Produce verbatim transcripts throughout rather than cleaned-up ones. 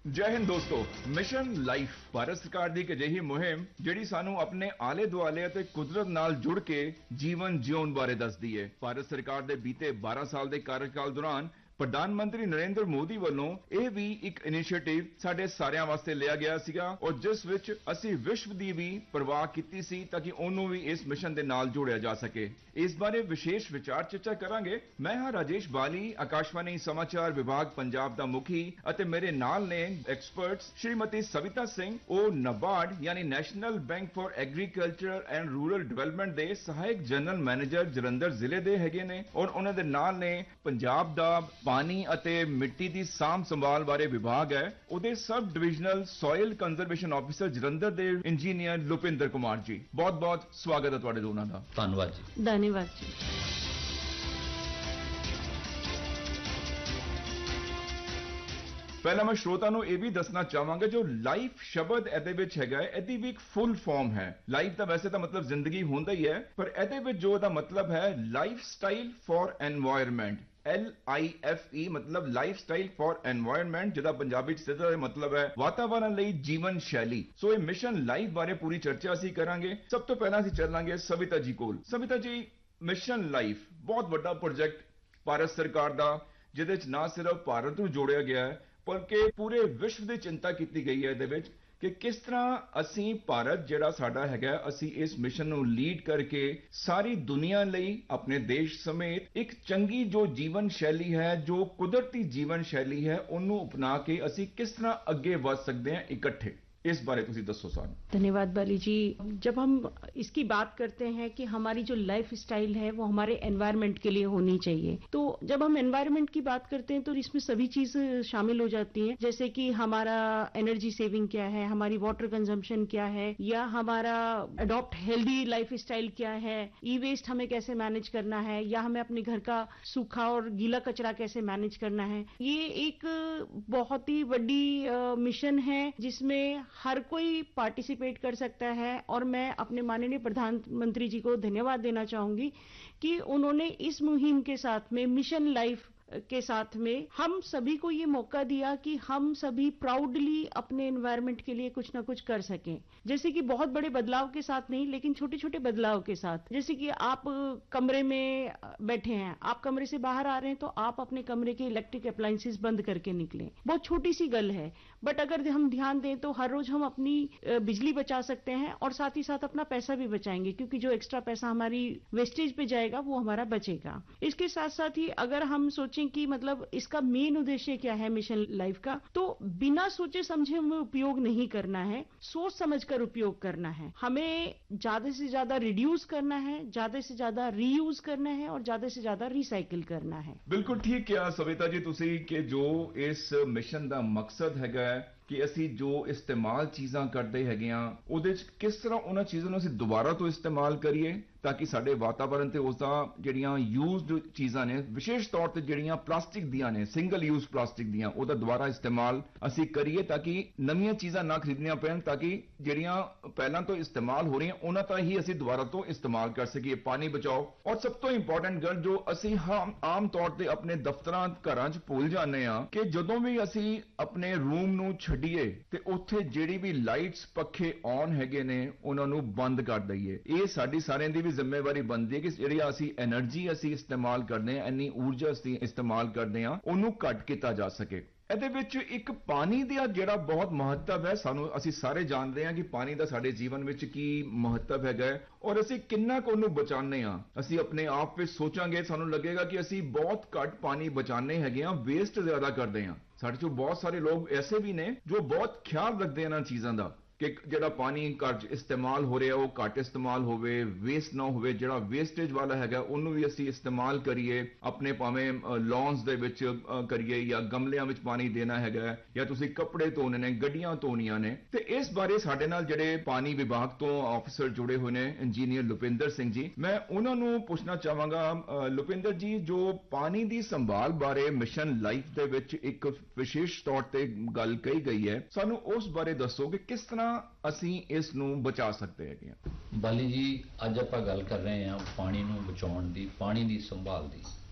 जय हिंद दोस्तों। Mission life Bharat सरकार की एक अजिही मुहिम जिहड़ी सानू अपने आले दुआले अते कुदरत नाल जुड़ के जीवन जिउण बारे दसदी है। भारत सरकार दे बीते बारह साल दे कार्यकाल दौरान प्रधानमंत्री नरेंद्र मोदी वालों यह भी एक इनिशिएटिव साडे सारिਆਂ वास्ते लिया गया सीगा और जिस विच असी विश्व दी भी परवाह कीती सी ताकि ओनू भी इस मिशन दे नाल जोड़िया जा सके। इस बारे विशेष विचार चर्चा करांगे। मैं हां राजेश बाली, आकाशवाणी समाचार विभाग पंजाब दा मुखी अते मेरे नाल ने एक्सपर्ट्स श्रीमती सविता सिंह ओ नबार्ड यानी national bank for agriculture and rural development दे सहायक जनरल मैनेजर जलंधर जिले दे हैगे ने और उन्हां दे नाल ने पंजाब दा पानी अते मिट्टी दी साम संभाल बारे विभाग है उहदे sub divisional soil conservation officer Jalandhar दे इंजीनियर लुपिंदर कुमार जी। बहुत बहुत स्वागत है तुहाडे दोनां दा। धन्यवाद जी। धन्यवाद जी। पहला मैं श्रोता नूं यह भी दसना चाहांगा जो लाइफ शब्द ਇਹਦੇ ਵਿੱਚ ਹੈਗਾ ਇਹਦੀ ਵੀ ਇੱਕ ਫੁੱਲ ਫਾਰਮ ਹੈ। ਲਾਈਫ ਦਾ ਵੈਸੇ ਤਾਂ ਮਤਲਬ ਜ਼ਿੰਦਗੀ ਹੁੰਦਾ ਹੀ ਹੈ ਪਰ ਇਹਦੇ ਵਿੱਚ ਜੋ ਇਹਦਾ ਮਤਲਬ ਹੈ life style for environment L I F E मतलब life style for environment जिहदा Punjabi च सीधा मतलब है वातावरण लई जीवन शैली। सो ये मिशन लाइफ बारे पूरी चर्चा असीं करांगे। सब तो पहला असीं चलांगे सविता जी कोल। सविता जी, मिशन लाइफ बहुत बड़ा प्रोजेक्ट भारत सरकार दा जिहदे च ना सिर्फ भारत नूं जोड़िया गया है बल्कि पूरे विश्व की चिंता की गई है इहदे विच कि किस तरह असी भारत जिहड़ा साडा हैगा असी इस मिशन नूं लीड करके सारी दुनिया लई अपने देश समेत एक चंगी जो जीवन शैली है जो कुदरती जीवन शैली है उन्होंने अपना के असी किस तरह अगे बढ़ सकते हैं इकट्ठे। इस बारे तुसी दसो सानू। धन्यवाद बाली जी। जब हम इसकी बात करते हैं कि हमारी जो लाइफ स्टाइल है वो हमारे एनवायरनमेंट के लिए होनी चाहिए, तो जब हम एनवायरनमेंट की बात करते हैं तो इसमें सभी चीज शामिल हो जाती हैं, जैसे कि हमारा एनर्जी सेविंग क्या है, हमारी वाटर कंजम्पशन क्या है, या हमारा अडॉप्ट हेल्दी लाइफ स्टाइल क्या है, ई वेस्ट हमें कैसे मैनेज करना है, या हमें अपने घर का सूखा और गीला कचरा कैसे मैनेज करना है। ये एक बहुत ही बड़ी मिशन है जिसमें हर कोई पार्टिसिपेट कर सकता है और मैं अपने माननीय प्रधानमंत्री जी को धन्यवाद देना चाहूंगी कि उन्होंने इस मुहिम के साथ में मिशन लाइफ के साथ में हम सभी को ये मौका दिया कि हम सभी प्राउडली अपने एनवायरनमेंट के लिए कुछ ना कुछ कर सकें। जैसे कि बहुत बड़े बदलाव के साथ नहीं लेकिन छोटे छोटे बदलाव के साथ, जैसे कि आप कमरे में बैठे हैं, आप कमरे से बाहर आ रहे हैं तो आप अपने कमरे के इलेक्ट्रिक अप्लायंसेस बंद करके निकलें। बहुत छोटी सी गल है बट अगर हम ध्यान दें तो हर रोज हम अपनी बिजली बचा सकते हैं और साथ ही साथ अपना पैसा भी बचाएंगे क्योंकि जो एक्स्ट्रा पैसा हमारी वेस्टेज पे जाएगा वो हमारा बचेगा। इसके साथ साथ ही अगर हम सोचें कि मतलब इसका मेन उद्देश्य क्या है मिशन लाइफ का, तो बिना सोचे समझे हमें उपयोग नहीं करना है, सोच समझकर उपयोग करना है। हमें ज्यादा से ज्यादा रिड्यूस करना है, ज्यादा से ज्यादा रीयूज करना है और ज्यादा से ज्यादा रिसाइकिल करना है। बिल्कुल ठीक किया सविता जी तुसी कि जो इस मिशन का मकसद हैगा कि असी जो इस्तेमाल चीज़ां करते हैगे आ उहदे च किस तरह उन्हां चीज़ों नूं असी दोबारा तो इस्तेमाल करिए ताकि साडे वातावरण ते उसदा जिहड़ियां यूज्ड चीज़ां ने विशेष तौर ते जिहड़ियां प्लास्टिक दियां ने सिंगल यूज प्लास्टिक दियां उहदा दोबारा इस्तेमाल असी करिए ताकि नवीं चीज़ां ना खरीदनियां पैण ताकि जिहड़ियां पहलां तो इस्तेमाल हो रही उन्हां ता ही असी दोबारा तो इस्तेमाल कर सकीए। पानी बचाओ और सब तो इंपॉर्टेंट गल जो असी हम आम तौर ते अपने दफ्तरां घरां च भुल जाने आ कि जदों भी असी अपने रूम नूं छड्डीए ते उत्थे जिहड़ी भी लाइट्स पखे ऑन हैगे ने उन्हां नूं बंद कर दईए। ये साडी सारिਆਂ ਦੀ जिम्मेवारी बनती है कि ਜਿਹੜੀ ਅਸੀਂ एनर्जी ਅਸੀਂ इस्तेमाल करने ਇੰਨੀ ਊਰਜਾ ਅਸੀਂ इस्तेमाल करने ਆ ਉਹਨੂੰ ਘੱਟ ਕੀਤਾ ਜਾ ਸਕੇ। ਇਹਦੇ ਵਿੱਚ ਇੱਕ ਪਾਣੀ ਦਾ ਜਿਹੜਾ ਬਹੁਤ ਮਹੱਤਵ ਹੈ ਸਾਨੂੰ ਅਸੀਂ ਸਾਰੇ ਜਾਣਦੇ ਹਾਂ ਕਿ ਪਾਣੀ ਦਾ ਸਾਡੇ ਜੀਵਨ ਵਿੱਚ ਕੀ ਮਹੱਤਵ ਹੈਗਾ ਔਰ ਅਸੀਂ ਕਿੰਨਾ ਕੁ ਉਹਨੂੰ ਬਚਾਉਂਦੇ ਹਾਂ। ਅਸੀਂ ਆਪਣੇ ਆਪ ਵਿੱਚ ਸੋਚਾਂਗੇ ਸਾਨੂੰ ਲੱਗੇਗਾ ਕਿ ਅਸੀਂ ਬਹੁਤ ਘੱਟ ਪਾਣੀ ਬਚਾਉਂਦੇ ਹੈਗੇ ਆ, ਵੇਸਟ ਜ਼ਿਆਦਾ ਕਰਦੇ ਹਾਂ। ਸਾਡੇ ਚੋਂ ਬਹੁਤ ਸਾਰੇ ਲੋਕ ਐਸੇ ਵੀ ਨੇ ਜੋ ਬਹੁਤ ਖਿਆਲ ਰੱਖਦੇ ਹਨ ਚੀਜ਼ਾਂ ਦਾ कि जिहड़ा पानी घर च इस्तेमाल हो रहा वो घट इस्तेमाल होवे, वेस्ट ना होवे, जिहड़ा वेस्टेज वाला हैगा उन्होंने भी असी इस्तेमाल करिए, अपने भावें लॉन्स दे विच करिए या गमलियां विच पानी देना हैगा या तुसी कपड़े धोने ने, गड्डियां धोनियां ने। ते इस बारे साडे नाल जिहड़े पानी विभाग तो ऑफिसर जुड़े हुए ने इंजीनियर लुपिंदर सिंह जी, मैं उन्हां नूं पुछना चाहांगा लुपिंदर जी जो पानी दी संभाल बारे मिशन लाइफ दे विच एक विशेष तौर ते गल कही गई है, सानू उस बारे दसो कि किस तरह ਅਸੀਂ ਇਸ ਨੂੰ ਬਚਾ ਸਕਦੇ ਹੈਗੇ ਹਾਂ। ਬਾਲੀ ਜੀ ਅੱਜ ਆਪਾਂ ਗੱਲ ਕਰ ਰਹੇ ਹਾਂ ਪਾਣੀ ਨੂੰ ਬਚਾਉਣ ਦੀ, ਪਾਣੀ ਦੀ ਸੰਭਾਲ ਦੀ।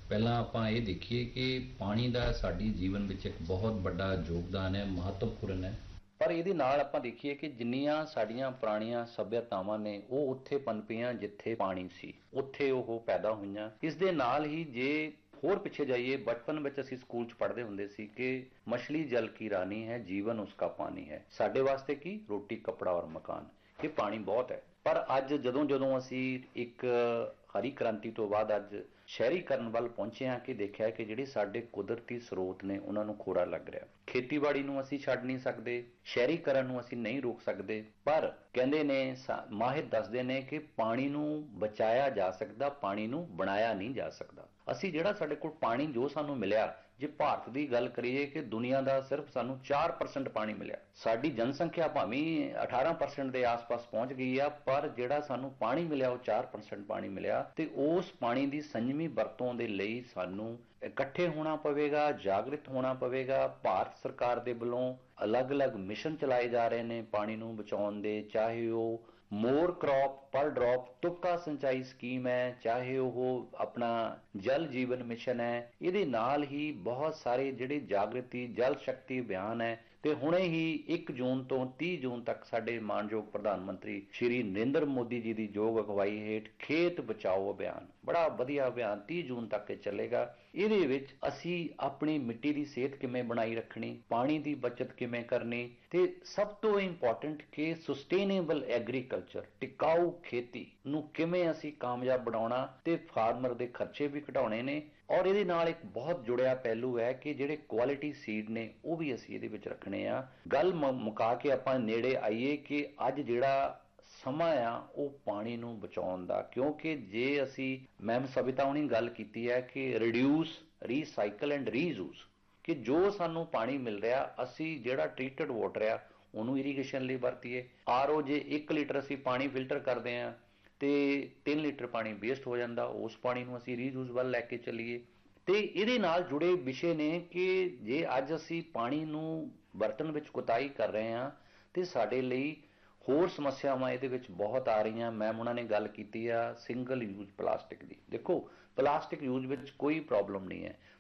ਪਹਿਲਾਂ ਆਪਾਂ ਇਹ ਦੇਖੀਏ ਕਿ ਪਾਣੀ ਦਾ ਸਾਡੀ ਜੀਵਨ ਵਿੱਚ ਇੱਕ ਬਹੁਤ ਵੱਡਾ ਯੋਗਦਾਨ ਹੈ, ਮਹੱਤਵਪੂਰਨ ਹੈ। ਪਰ ਇਹਦੇ ਨਾਲ ਆਪਾਂ ਦੇਖੀਏ ਕਿ ਜਿੰਨੀਆਂ ਸਾਡੀਆਂ ਪੁਰਾਣੀਆਂ ਸੱਭਿਅਤਾਵਾਂ ਨੇ ਉਹ ਉੱਥੇ ਪਨਪੀਆਂ ਜਿੱਥੇ ਪਾਣੀ ਸੀ, ਉੱਥੇ ਉਹ ਪੈਦਾ ਹੋਈਆਂ। ਇਸ ਦੇ ਨਾਲ ਹੀ ਜੇ ਹੋਰ ਪਿੱਛੇ ਜਾਈਏ, ਬਚਪਨ ਵਿੱਚ ਅਸੀਂ ਸਕੂਲ 'ਚ ਪੜ੍ਹਦੇ ਹੁੰਦੇ ਸੀ ਕਿ ਮਛਲੀ ਜਲ ਕੀ ਰਾਨੀ ਹੈ, ਜੀਵਨ ਉਸਕਾ ਪਾਣੀ ਹੈ। ਸਾਡੇ ਵਾਸਤੇ ਕੀ, ਰੋਟੀ, ਕੱਪੜਾ ਔਰ ਮਕਾਨ, ਇਹ ਪਾਣੀ ਬਹੁਤ ਹੈ। ਪਰ ਅੱਜ ਜਦੋਂ ਜਦੋਂ ਅਸੀਂ ਇੱਕ ਹਰੀ ਕ੍ਰਾਂਤੀ ਤੋਂ ਬਾਅਦ ਅੱਜ ਸ਼ਹਿਰੀਕਰਨ ਵੱਲ ਪਹੁੰਚੇ ਹਾਂ ਕਿ ਦੇਖਿਆ ਕਿ ਜਿਹੜੇ ਸਾਡੇ ਕੁਦਰਤੀ ਸਰੋਤ ਨੇ ਉਹਨਾਂ ਨੂੰ ਖੋੜਾ ਲੱਗ ਰਿਹਾ। ਖੇਤੀਬਾੜੀ ਨੂੰ ਅਸੀਂ ਛੱਡ ਨਹੀਂ ਸਕਦੇ, ਸ਼ਹਿਰੀਕਰਨ ਨੂੰ ਅਸੀਂ ਨਹੀਂ ਰੋਕ ਸਕਦੇ, ਪਰ ਕਹਿੰਦੇ ਨੇ, ਮਾਹਿਰ ਦੱਸਦੇ ਨੇ ਕਿ ਪਾਣੀ ਨੂੰ ਬਚਾਇਆ ਜਾ ਸਕਦਾ, ਪਾਣੀ ਨੂੰ ਬਣਾਇਆ ਨਹੀਂ ਜਾ ਸਕਦਾ। ਅਸੀਂ ਜਿਹੜਾ ਸਾਡੇ ਕੋਲ ਪਾਣੀ ਜੋ ਸਾਨੂੰ ਮਿਲਿਆ, ਜੇ ਭਾਰਤ ਦੀ ਗੱਲ ਕਰੀਏ ਕਿ ਦੁਨੀਆ ਦਾ ਸਿਰਫ ਸਾਨੂੰ ਚਾਰ ਪਰਸੈਂਟ ਪਾਣੀ ਮਿਲਿਆ। ਸਾਡੀ ਜਨਸੰਖਿਆ ਭਾਵੇਂ ਅਠਾਰਾਂ ਪਰਸੈਂਟ ਦੇ ਆਸ-ਪਾਸ ਪਹੁੰਚ ਗਈ ਆ, ਪਰ ਜਿਹੜਾ ਸਾਨੂੰ ਪਾਣੀ ਮਿਲਿਆ ਉਹ ਚਾਰ ਪਰਸੈਂਟ ਪਾਣੀ ਮਿਲਿਆ। ਤੇ ਉਸ ਪਾਣੀ ਦੀ ਸੰਜਮੀ ਵਰਤੋਂ ਦੇ ਲਈ ਸਾਨੂੰ ਇਕੱਠੇ ਹੋਣਾ ਪਵੇਗਾ, ਜਾਗਰਿਤ ਹੋਣਾ ਪਵੇਗਾ। ਭਾਰਤ ਸਰਕਾਰ ਦੇ ਵੱਲੋਂ ਅਲੱਗ-ਅਲੱਗ ਮਿਸ਼ਨ ਚਲਾਏ ਜਾ ਰਹੇ ਨੇ ਪਾਣੀ ਨੂੰ ਬਚਾਉਣ ਦੇ, ਚਾਹੇ ਉਹ ਮੋਰ ਕ੍ਰੌਪ ਪਰ ਡ੍ਰੌਪ ਤੁਪਕਾ ਸਿੰਚਾਈ ਸਕੀਮ ਹੈ, ਚਾਹੇ ਉਹ ਆਪਣਾ ਜਲ ਜੀਵਨ ਮਿਸ਼ਨ ਹੈ। ਇਹਦੇ ਨਾਲ ਹੀ ਬਹੁਤ ਸਾਰੇ ਜਿਹੜੇ ਜਾਗ੍ਰਿਤੀ ਜਲ ਸ਼ਕਤੀ ਅਭਿਆਨ ਹੈ। ਤੇ ਹੁਣੇ ਹੀ ਇੱਕ ਜੂਨ ਤੋਂ ਤੀਹ ਜੂਨ ਤੱਕ ਸਾਡੇ ਮਾਨਯੋਗ ਪ੍ਰਧਾਨ ਮੰਤਰੀ ਸ਼੍ਰੀ ਨਰਿੰਦਰ ਮੋਦੀ ਜੀ ਦੀ ਯੋਗ ਅਗਵਾਈ ਹੇਠ ਖੇਤ ਬਚਾਓ ਅਭਿਆਨ, ਬੜਾ ਵਧੀਆ ਅਭਿਆਨ ਤੀਹ ਜੂਨ ਤੱਕ ਇਹ ਚੱਲੇਗਾ। ਇਹਦੇ ਵਿੱਚ ਅਸੀਂ ਆਪਣੀ ਮਿੱਟੀ ਦੀ ਸਿਹਤ ਕਿਵੇਂ ਬਣਾਈ ਰੱਖਣੀ, ਪਾਣੀ ਦੀ ਬਚਤ ਕਿਵੇਂ ਕਰਨੀ, ਤੇ ਸਭ ਤੋਂ ਇੰਪੋਰਟੈਂਟ ਕਿ ਸਸਟੇਨੇਬਲ ਐਗਰੀਕਲਚਰ, ਟਿਕਾਊ ਖੇਤੀ ਨੂੰ ਕਿਵੇਂ ਅਸੀਂ ਕਾਮਯਾਬ ਬਣਾਉਣਾ ਤੇ ਫਾਰਮਰ ਦੇ ਖਰਚੇ ਵੀ ਘਟਾਉਣੇ ਨੇ। ਔਰ ਇਹਦੇ ਨਾਲ ਇੱਕ ਬਹੁਤ ਜੁੜਿਆ ਪਹਿਲੂ ਹੈ ਕਿ ਜਿਹੜੇ ਕੁਆਲਿਟੀ ਸੀਡ ਨੇ ਉਹ ਵੀ ਅਸੀਂ ਇਹਦੇ ਵਿੱਚ ਰੱਖਣੇ ਆ। ਗੱਲ ਮੁਕਾ ਕੇ ਆਪਾਂ ਨੇੜੇ ਆਈਏ ਕਿ ਅੱਜ ਜਿਹੜਾ ਸਮਾਂ ਆ ਉਹ ਪਾਣੀ ਨੂੰ ਬਚਾਉਣ ਦਾ, ਕਿਉਂਕਿ ਜੇ ਅਸੀਂ ਮੈਮ ਸਬਿਤਾ ਹੁਣੀ ਗੱਲ ਕੀਤੀ ਹੈ ਕਿ ਰਿਡਿਊਸ, ਰੀਸਾਈਕਲ ਐਂਡ ਰੀਯੂਜ਼, ਕਿ ਜੋ ਸਾਨੂੰ ਪਾਣੀ ਮਿਲ ਰਿਹਾ ਅਸੀਂ ਜਿਹੜਾ ਟ੍ਰੀਟਡ ਵਾਟਰ ਆ ਉਹਨੂੰ ਇਰੀਗੇਸ਼ਨ ਲਈ ਵਰਤੀਏ। ਆਰ ਓ ਜੇ ਇੱਕ ਲੀਟਰ ਅਸੀਂ ਪਾਣੀ ਫਿਲਟਰ ਕਰਦੇ ਹਾਂ ਤੇ ਤਿੰਨ ਲੀਟਰ ਪਾਣੀ ਵੇਸਟ ਹੋ ਜਾਂਦਾ, ਉਸ ਪਾਣੀ ਨੂੰ ਅਸੀਂ ਰੀਯੂਜ਼ ਵੱਲ ਲੈ ਕੇ ਚੱਲੀਏ। ਤੇ ਇਹਦੇ ਨਾਲ ਜੁੜੇ ਵਿਸ਼ੇ ਨੇ ਕਿ ਜੇ ਅੱਜ ਅਸੀਂ ਪਾਣੀ ਨੂੰ ਵਰਤਣ ਵਿੱਚ ਕੁਤਾਹੀ ਕਰ ਰਹੇ ਹਾਂ ਤੇ ਸਾਡੇ ਲਈ ਹੋਰ ਸਮੱਸਿਆਵਾਂ ਇਹਦੇ ਵਿੱਚ ਬਹੁਤ ਆ ਰਹੀਆਂ। ਮੈਮ ਉਹਨਾਂ ਨੇ ਗੱਲ ਕੀਤੀ ਆ ਸਿੰਗਲ ਯੂਜ਼ ਪਲਾਸਟਿਕ ਦੀ। ਦੇਖੋ, ਪਲਾਸਟਿਕ ਯੂਜ਼ ਵਿੱਚ ਕੋਈ ਪ੍ਰੋਬਲਮ ਨਹੀਂ ਹੈ,